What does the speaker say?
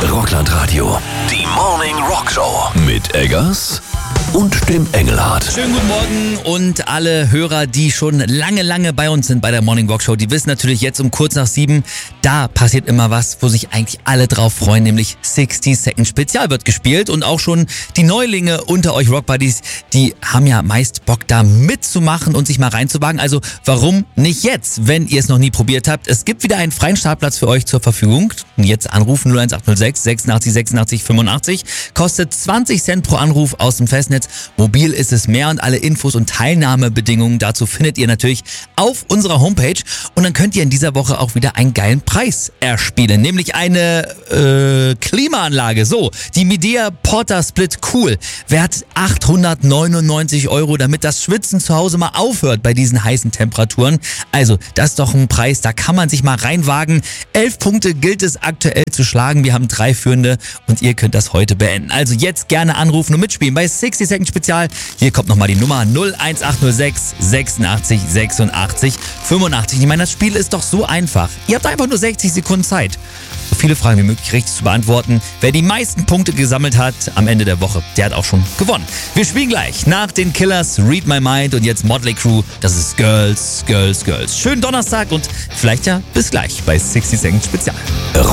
Rockland-Radio. Die Morning Rock Show. Mit Eggers und dem Engelhardt. Schönen guten Morgen und alle Hörer, die schon lange bei uns sind bei der Morning Rock Show, die wissen natürlich jetzt um kurz nach 7, da passiert immer was, wo sich eigentlich alle drauf freuen, nämlich 60 Second Spezial wird gespielt und auch schon die Neulinge unter euch Rockbuddies, die haben ja meist Bock da mitzumachen und sich mal reinzuwagen, also warum nicht jetzt, wenn ihr es noch nie probiert habt. Es gibt wieder einen freien Startplatz für euch zur Verfügung. Jetzt anrufen 01806 86 86 85, kostet 20 Cent pro Anruf aus dem Festnetz. Mobil ist es mehr und alle Infos und Teilnahmebedingungen dazu findet ihr natürlich auf unserer Homepage. Und dann könnt ihr in dieser Woche auch wieder einen geilen Preis erspielen, nämlich eine Klimaanlage. So, die Midea Porta Split Cool, wert 899 €, damit das Schwitzen zu Hause mal aufhört bei diesen heißen Temperaturen. Also, das ist doch ein Preis, da kann man sich mal reinwagen. 11 Punkte gilt es aktuell zu schlagen. Wir haben 3 Führende und ihr könnt das heute beenden. Also jetzt gerne anrufen und mitspielen bei 60 Second Spezial. Hier kommt nochmal die Nummer 01806 86 86 85. Ich meine, das Spiel ist doch so einfach. Ihr habt einfach nur 60 Sekunden Zeit, so viele Fragen wie möglich richtig zu beantworten. Wer die meisten Punkte gesammelt hat am Ende der Woche, der hat auch schon gewonnen. Wir spielen gleich nach den Killers, Read My Mind und jetzt Motley Crue. Das ist Girls, Girls, Girls. Schönen Donnerstag und vielleicht ja bis gleich bei 60 Second Spezial.